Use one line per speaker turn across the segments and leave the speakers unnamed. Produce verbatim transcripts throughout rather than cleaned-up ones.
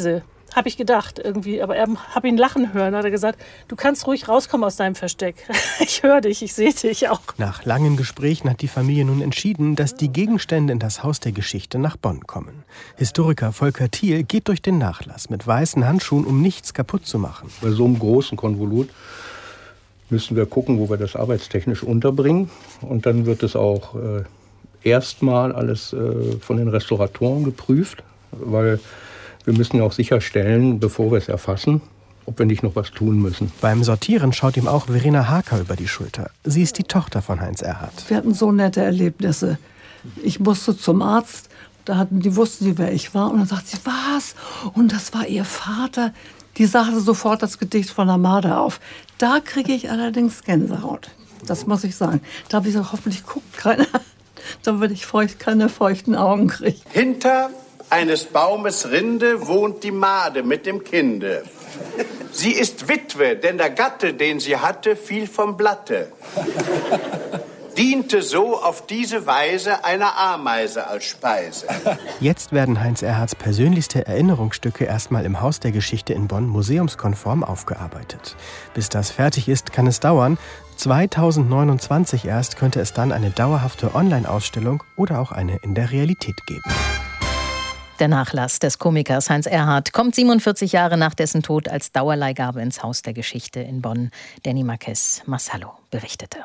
leise, habe ich gedacht irgendwie. Aber er habe ihn lachen hören, hat er gesagt, du kannst ruhig rauskommen aus deinem Versteck. Ich höre dich, ich sehe dich auch.
Nach langen Gesprächen hat die Familie nun entschieden, dass die Gegenstände in das Haus der Geschichte nach Bonn kommen. Historiker Volker Thiel geht durch den Nachlass mit weißen Handschuhen, um nichts kaputt zu machen.
Bei so einem großen Konvolut müssen wir gucken, wo wir das arbeitstechnisch unterbringen. Und dann wird es auch äh, erstmal alles äh, von den Restauratoren geprüft, weil wir müssen ja auch sicherstellen, bevor wir es erfassen, ob wir nicht noch was tun müssen.
Beim Sortieren schaut ihm auch Verena Haker über die Schulter. Sie ist die Tochter von Heinz Erhardt.
Wir hatten so nette Erlebnisse. Ich musste zum Arzt, da hatten, die wussten sie, wer ich war. Und dann sagt sie, was? Und das war ihr Vater. Die sagte sofort das Gedicht von der Marder auf. Da kriege ich allerdings Gänsehaut. Das muss ich sagen. Da habe ich gesagt, hoffentlich guckt keiner. Dann würde ich feucht, keine feuchten Augen kriegen.
Hinter eines Baumes Rinde wohnt die Made mit dem Kinde. Sie ist Witwe, denn der Gatte, den sie hatte, fiel vom Blatte. Diente so auf diese Weise einer Ameise als Speise.
Jetzt werden Heinz Erhardts persönlichste Erinnerungsstücke erstmal im Haus der Geschichte in Bonn museumskonform aufgearbeitet. Bis das fertig ist, kann es dauern. zweitausendneunundzwanzig erst könnte es dann eine dauerhafte Online-Ausstellung oder auch eine in der Realität geben.
Der Nachlass des Komikers Heinz Erhardt kommt siebenundvierzig Jahre nach dessen Tod als Dauerleihgabe ins Haus der Geschichte in Bonn. Danny Marquez Masallo berichtete.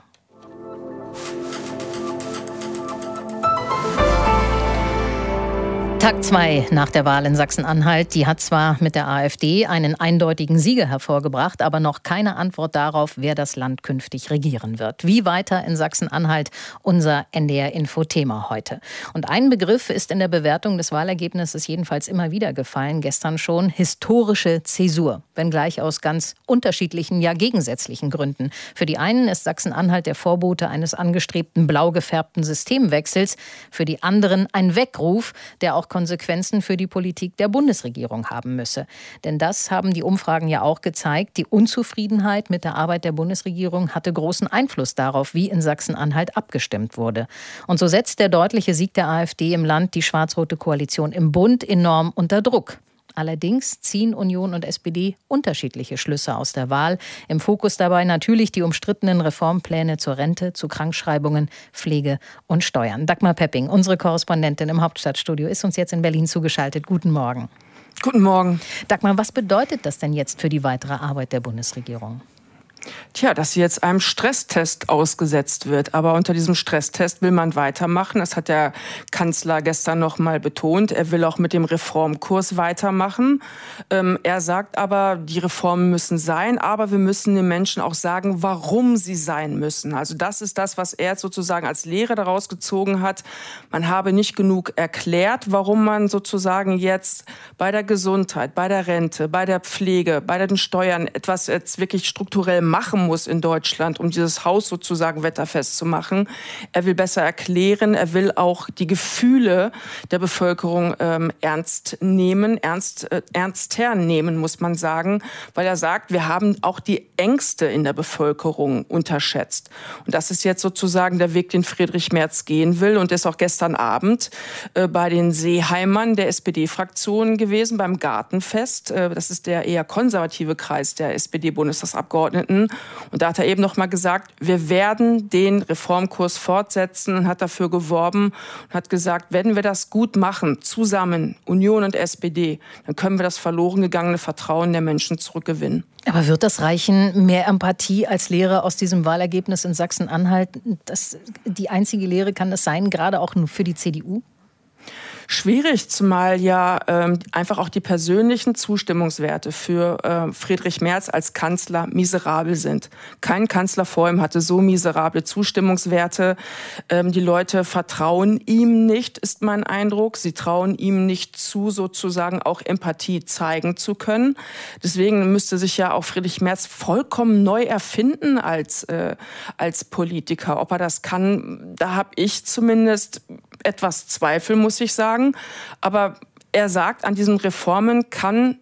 Tag zwei nach der Wahl in Sachsen-Anhalt. Die hat zwar mit der AfD einen eindeutigen Sieger hervorgebracht, aber noch keine Antwort darauf, wer das Land künftig regieren wird. Wie weiter in Sachsen-Anhalt? Unser N D R-Info-Thema heute. Und ein Begriff ist in der Bewertung des Wahlergebnisses jedenfalls immer wieder gefallen, gestern schon: historische Zäsur. Wenngleich aus ganz unterschiedlichen, ja gegensätzlichen Gründen. Für die einen ist Sachsen-Anhalt der Vorbote eines angestrebten blau gefärbten Systemwechsels. Für die anderen ein Weckruf, der auch Konsequenzen für die Politik der Bundesregierung haben müsse. Denn das haben die Umfragen ja auch gezeigt. Die Unzufriedenheit mit der Arbeit der Bundesregierung hatte großen Einfluss darauf, wie in Sachsen-Anhalt abgestimmt wurde. Und so setzt der deutliche Sieg der AfD im Land die schwarz-rote Koalition im Bund enorm unter Druck. Allerdings ziehen Union und S P D unterschiedliche Schlüsse aus der Wahl. Im Fokus dabei natürlich die umstrittenen Reformpläne zur Rente, zu Krankschreibungen, Pflege und Steuern. Dagmar Pepping, unsere Korrespondentin im Hauptstadtstudio, ist uns jetzt in Berlin zugeschaltet. Guten Morgen.
Guten Morgen.
Dagmar, was bedeutet das denn jetzt für die weitere Arbeit der Bundesregierung?
Tja, dass sie jetzt einem Stresstest ausgesetzt wird. Aber unter diesem Stresstest will man weitermachen. Das hat der Kanzler gestern noch mal betont. Er will auch mit dem Reformkurs weitermachen. Ähm, er sagt aber, die Reformen müssen sein, aber wir müssen den Menschen auch sagen, warum sie sein müssen. Also das ist das, was er sozusagen als Lehre daraus gezogen hat. Man habe nicht genug erklärt, warum man sozusagen jetzt bei der Gesundheit, bei der Rente, bei der Pflege, bei den Steuern etwas jetzt wirklich strukturell machen muss in Deutschland, um dieses Haus sozusagen wetterfest zu machen. Er will besser erklären, er will auch die Gefühle der Bevölkerung ähm, ernst nehmen, ernst, äh, ernster nehmen, muss man sagen, weil er sagt, wir haben auch die Ängste in der Bevölkerung unterschätzt. Und das ist jetzt sozusagen der Weg, den Friedrich Merz gehen will, und ist auch gestern Abend äh, bei den Seeheimern der S P D-Fraktion gewesen, beim Gartenfest. Äh, das ist der eher konservative Kreis der S P D-Bundestagsabgeordneten. Und da hat er eben noch mal gesagt, wir werden den Reformkurs fortsetzen, und hat dafür geworben und hat gesagt, wenn wir das gut machen, zusammen, Union und S P D, dann können wir das verloren gegangene Vertrauen der Menschen zurückgewinnen.
Aber wird das reichen, mehr Empathie als Lehre aus diesem Wahlergebnis in Sachsen-Anhalt? Das, die einzige Lehre kann das sein, gerade auch nur für die C D U?
Schwierig, zumal ja ähm, einfach auch die persönlichen Zustimmungswerte für äh, Friedrich Merz als Kanzler miserabel sind. Kein Kanzler vor ihm hatte so miserable Zustimmungswerte. Ähm, die Leute vertrauen ihm nicht, ist mein Eindruck. Sie trauen ihm nicht zu, sozusagen auch Empathie zeigen zu können. Deswegen müsste sich ja auch Friedrich Merz vollkommen neu erfinden als, äh, als Politiker. Ob er das kann, da habe ich zumindest etwas Zweifel, muss ich sagen. Aber er sagt, an diesen Reformen kann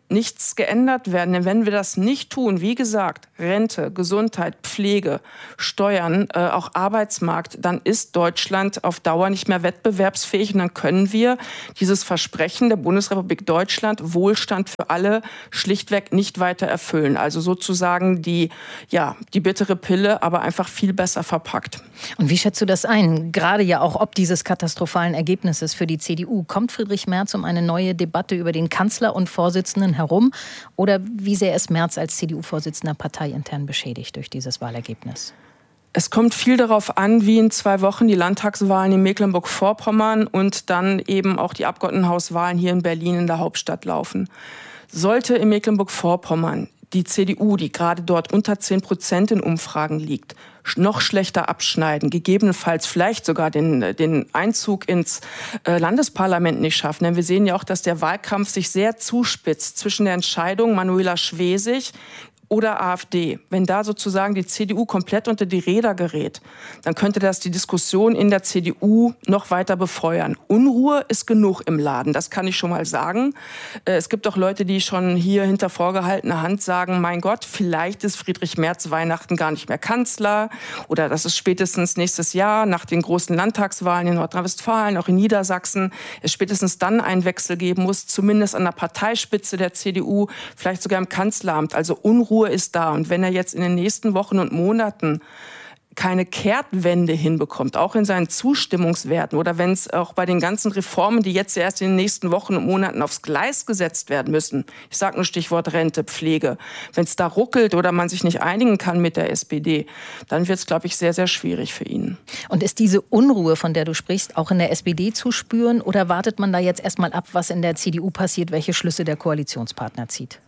nichts geändert werden. Denn wenn wir das nicht tun, wie gesagt, Rente, Gesundheit, Pflege, Steuern, äh, auch Arbeitsmarkt, dann ist Deutschland auf Dauer nicht mehr wettbewerbsfähig und dann können wir dieses Versprechen der Bundesrepublik Deutschland, Wohlstand für alle, schlichtweg nicht weiter erfüllen. Also sozusagen die, ja, die bittere Pille, aber einfach viel besser verpackt.
Und wie schätzt du das ein? Gerade ja auch ob dieses katastrophalen Ergebnisses für die C D U. Kommt Friedrich Merz um eine neue Debatte über den Kanzler und Vorsitzenden herum? Oder wie sehr ist Merz als C D U-Vorsitzender parteiintern beschädigt durch dieses Wahlergebnis?
Es kommt viel darauf an, wie in zwei Wochen die Landtagswahlen in Mecklenburg-Vorpommern und dann eben auch die Abgeordnetenhauswahlen hier in Berlin in der Hauptstadt laufen. Sollte in Mecklenburg-Vorpommern die C D U, die gerade dort unter zehn Prozent in Umfragen liegt, noch schlechter abschneiden, gegebenenfalls vielleicht sogar den, den Einzug ins äh, Landesparlament nicht schaffen. Denn wir sehen ja auch, dass der Wahlkampf sich sehr zuspitzt zwischen der Entscheidung Manuela Schwesig oder AfD. Wenn da sozusagen die C D U komplett unter die Räder gerät, dann könnte das die Diskussion in der C D U noch weiter befeuern. Unruhe ist genug im Laden, das kann ich schon mal sagen. Es gibt auch Leute, die schon hier hinter vorgehaltener Hand sagen, mein Gott, vielleicht ist Friedrich Merz Weihnachten gar nicht mehr Kanzler oder das ist spätestens nächstes Jahr nach den großen Landtagswahlen in Nordrhein-Westfalen, auch in Niedersachsen, es spätestens dann einen Wechsel geben muss, zumindest an der Parteispitze der C D U, vielleicht sogar im Kanzleramt. Also Unruhe ist da. Und wenn er jetzt in den nächsten Wochen und Monaten keine Kehrtwende hinbekommt, auch in seinen Zustimmungswerten oder wenn es auch bei den ganzen Reformen, die jetzt erst in den nächsten Wochen und Monaten aufs Gleis gesetzt werden müssen, ich sage nur Stichwort Rente, Pflege, wenn es da ruckelt oder man sich nicht einigen kann mit der S P D, dann wird es, glaube ich, sehr, sehr schwierig für ihn.
Und ist diese Unruhe, von der du sprichst, auch in der S P D zu spüren oder wartet man da jetzt erstmal ab, was in der C D U passiert, welche Schlüsse der Koalitionspartner zieht?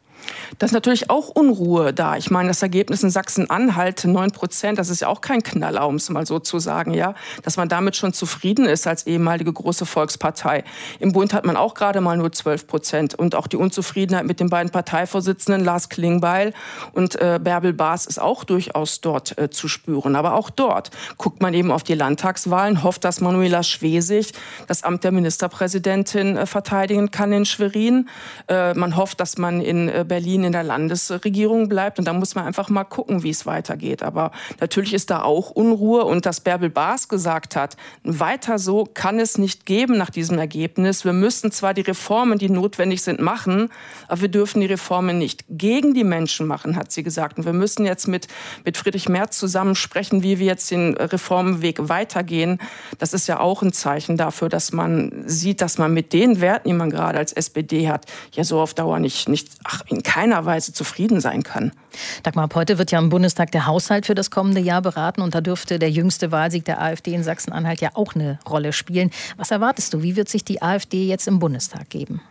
Da ist natürlich auch Unruhe da. Ich meine, das Ergebnis in Sachsen-Anhalt, neun Prozent, das ist ja auch kein Knaller, um es mal so zu sagen, ja, dass man damit schon zufrieden ist als ehemalige große Volkspartei. Im Bund hat man auch gerade mal nur zwölf Prozent. Und auch die Unzufriedenheit mit den beiden Parteivorsitzenden, Lars Klingbeil und äh, Bärbel Baas, ist auch durchaus dort äh, zu spüren. Aber auch dort guckt man eben auf die Landtagswahlen, hofft, dass Manuela Schwesig das Amt der Ministerpräsidentin äh, verteidigen kann in Schwerin. Äh, man hofft, dass man in äh, Berlin in der Landesregierung bleibt. Und da muss man einfach mal gucken, wie es weitergeht. Aber natürlich ist da auch Unruhe. Und dass Bärbel Baas gesagt hat, weiter so kann es nicht geben nach diesem Ergebnis. Wir müssen zwar die Reformen, die notwendig sind, machen, aber wir dürfen die Reformen nicht gegen die Menschen machen, hat sie gesagt. Und wir müssen jetzt mit, mit Friedrich Merz zusammen sprechen, wie wir jetzt den Reformweg weitergehen. Das ist ja auch ein Zeichen dafür, dass man sieht, dass man mit den Werten, die man gerade als S P D hat, ja so auf Dauer nicht, nicht ach, in keiner Weise zufrieden sein kann.
Dagmar, heute wird ja im Bundestag der Haushalt für das kommende Jahr beraten und da dürfte der jüngste Wahlsieg der AfD in Sachsen-Anhalt ja auch eine Rolle spielen. Was erwartest du? Wie wird sich die AfD jetzt im Bundestag geben?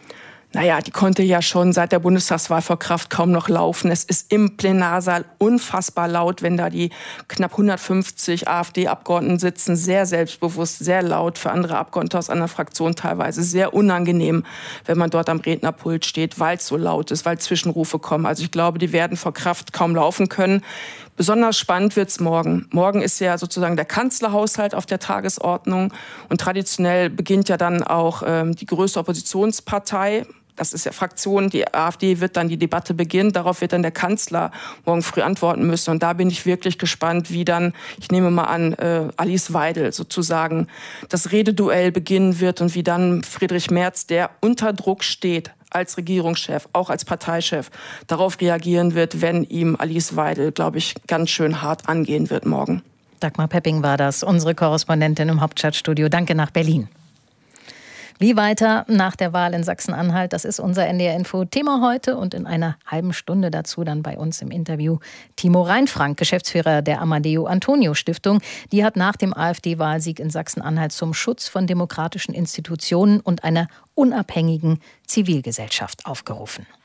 Naja, die konnte ja schon seit der Bundestagswahl vor Kraft kaum noch laufen. Es ist im Plenarsaal unfassbar laut, wenn da die knapp hundertfünfzig AfD-Abgeordneten sitzen. Sehr selbstbewusst, sehr laut, für andere Abgeordnete aus anderen Fraktionen teilweise sehr unangenehm, wenn man dort am Rednerpult steht, weil es so laut ist, weil Zwischenrufe kommen. Also ich glaube, die werden vor Kraft kaum laufen können. Besonders spannend wird's morgen. Morgen ist ja sozusagen der Kanzlerhaushalt auf der Tagesordnung und traditionell beginnt ja dann auch ähm, die größte Oppositionspartei. Das ist ja Fraktion, die AfD wird dann die Debatte beginnen. Darauf wird dann der Kanzler morgen früh antworten müssen. Und da bin ich wirklich gespannt, wie dann, ich nehme mal an, äh, Alice Weidel sozusagen das Rededuell beginnen wird und wie dann Friedrich Merz, der unter Druck steht, als Regierungschef, auch als Parteichef, darauf reagieren wird, wenn ihm Alice Weidel, glaube ich, ganz schön hart angehen wird morgen.
Dagmar Pepping war das, unsere Korrespondentin im Hauptstadtstudio. Danke nach Berlin. Wie weiter nach der Wahl in Sachsen-Anhalt? Das ist unser N D R-Info-Thema heute und in einer halben Stunde dazu dann bei uns im Interview Timo Reinfrank, Geschäftsführer der Amadeo-Antonio-Stiftung. Die hat nach dem AfD-Wahlsieg in Sachsen-Anhalt zum Schutz von demokratischen Institutionen und einer unabhängigen Zivilgesellschaft aufgerufen.